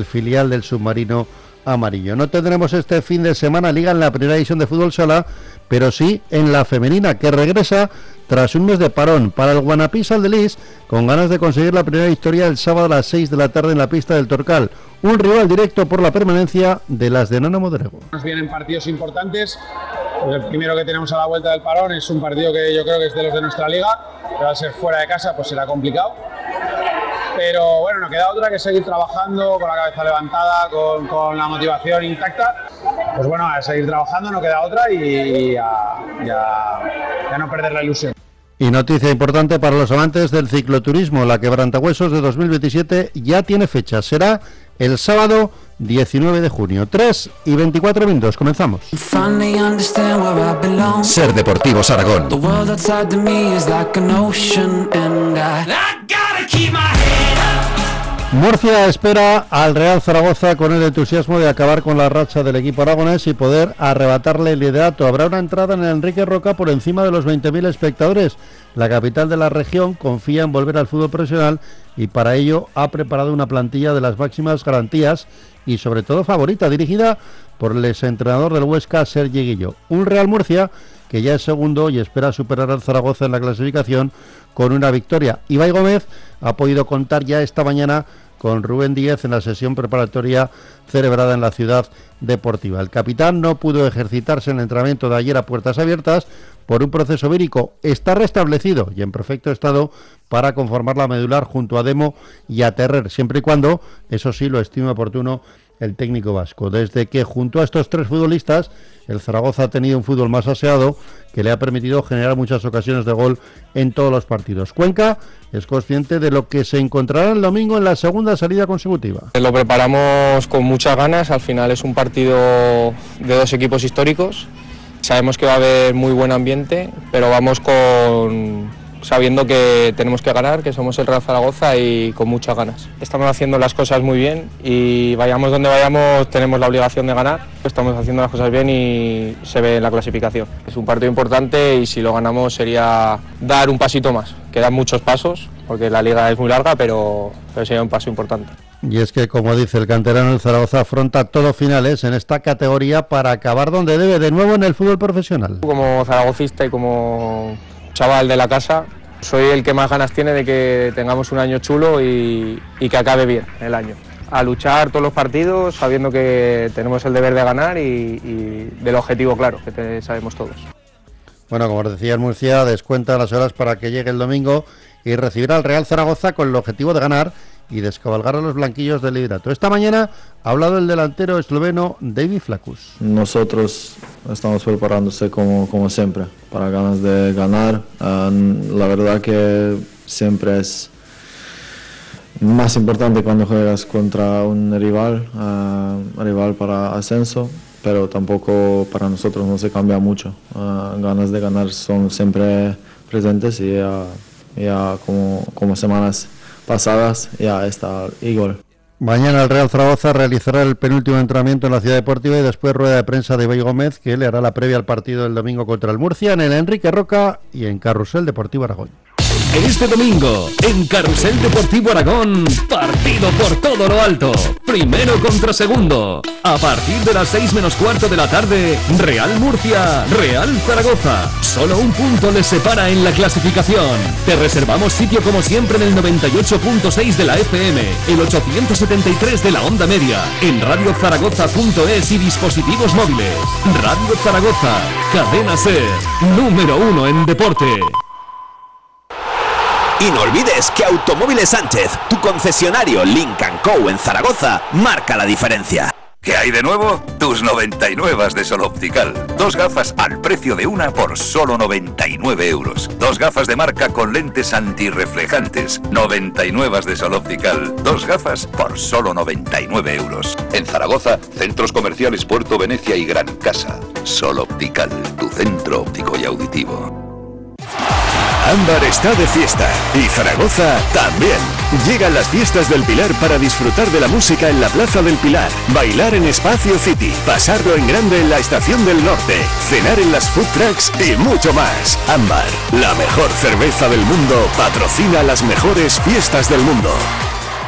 el filial del submarino amarillo. No tendremos este fin de semana liga en la primera división de fútbol sala, pero sí en la femenina, que regresa tras un mes de parón. Para el Guanapí Saldelís, con ganas de conseguir la primera victoria el sábado a las 6 de la tarde en la pista del Torcal, un rival directo por la permanencia de las de Nana Modrego. Nos vienen partidos importantes. El primero que tenemos a la vuelta del parón es un partido que yo creo que es de los de nuestra liga, que va a ser fuera de casa, pues será complicado. Pero bueno, no queda otra que seguir trabajando con la cabeza levantada, con la motivación intacta. Pues bueno, a seguir trabajando, no queda otra y ya no perder la ilusión. Y noticia importante para los amantes del cicloturismo, la Quebrantahuesos de 2027 ya tiene fecha, será el sábado 19 de junio, 3:24. Comenzamos. Ser Deportivos Aragón. Murcia espera al Real Zaragoza con el entusiasmo de acabar con la racha del equipo aragonés y poder arrebatarle el liderato. Habrá una entrada en el Enrique Roca por encima de los 20.000 espectadores. La capital de la región confía en volver al fútbol profesional y para ello ha preparado una plantilla de las máximas garantías y sobre todo favorita, dirigida por el exentrenador del Huesca, Sergi Guillo. Un Real Murcia que ya es segundo y espera superar al Zaragoza en la clasificación con una victoria. Ibai Gómez ha podido contar ya esta mañana con Rubén Díez en la sesión preparatoria celebrada en la Ciudad Deportiva. El capitán no pudo ejercitarse en el entrenamiento de ayer a puertas abiertas por un proceso vírico. Está restablecido y en perfecto estado para conformar la medular junto a Demo y a Terrer, siempre y cuando, eso sí, lo estime oportuno el técnico vasco. Desde que junto a estos tres futbolistas el Zaragoza ha tenido un fútbol más aseado que le ha permitido generar muchas ocasiones de gol en todos los partidos. Cuenca es consciente de lo que se encontrará el domingo en la segunda salida consecutiva. Lo preparamos con muchas ganas, al final es un partido de dos equipos históricos, sabemos que va a haber muy buen ambiente, pero vamos sabiendo que tenemos que ganar, que somos el Real Zaragoza y con muchas ganas. Estamos haciendo las cosas muy bien y vayamos donde vayamos tenemos la obligación de ganar. Estamos haciendo las cosas bien y se ve en la clasificación. Es un partido importante y si lo ganamos sería dar un pasito más. Quedan muchos pasos porque la liga es muy larga, pero sería un paso importante. Y es que, como dice el canterano, el Zaragoza afronta todos finales en esta categoría para acabar donde debe, de nuevo en el fútbol profesional. Como zaragocista y como chaval de la casa, soy el que más ganas tiene de que tengamos un año chulo y que acabe bien el año. A luchar todos los partidos sabiendo que tenemos el deber de ganar y del objetivo claro, que sabemos todos. Bueno, como os decía, el Murcia descuenta las horas para que llegue el domingo y recibirá al Real Zaragoza con el objetivo de ganar y descabalgar a los blanquillos del liderato. Esta mañana ha hablado el delantero esloveno David Flakus. Nosotros estamos preparándose como siempre, para ganas de ganar. La verdad que siempre es más importante cuando juegas contra un rival para ascenso, pero tampoco para nosotros no se cambia mucho. Ganas de ganar son siempre presentes y ya como semanas pasadas ya está igual. Mañana el Real Zaragoza realizará el penúltimo entrenamiento en la Ciudad Deportiva y después rueda de prensa de Ibai Gómez, que le hará la previa al partido del domingo contra el Murcia en el Enrique Roca y en Carrusel Deportivo Aragón. Este domingo, en Carrusel Deportivo Aragón, partido por todo lo alto. Primero contra segundo. A partir de las 6 menos cuarto de la tarde, Real Murcia, Real Zaragoza. Solo un punto les separa en la clasificación. Te reservamos sitio como siempre en el 98.6 de la FM, el 873 de la onda media, en radiozaragoza.es y dispositivos móviles. Radio Zaragoza, cadena SER, número 1 en deporte. Y no olvides que Automóviles Sánchez, tu concesionario Lynk & Co en Zaragoza, marca la diferencia. ¿Qué hay de nuevo? Tus 99 de Sol Optical. 2 gafas al precio de una por solo 99 euros. 2 gafas de marca con lentes antirreflejantes. 99 de Sol Optical. 2 gafas por solo 99 euros. En Zaragoza, centros comerciales Puerto Venecia y Gran Casa. Sol Optical, tu centro óptico y auditivo. Ámbar está de fiesta y Zaragoza también. Llegan las fiestas del Pilar para disfrutar de la música en la Plaza del Pilar, bailar en Espacio City, pasarlo en grande en la Estación del Norte, cenar en las food trucks y mucho más. Ámbar, la mejor cerveza del mundo, patrocina las mejores fiestas del mundo.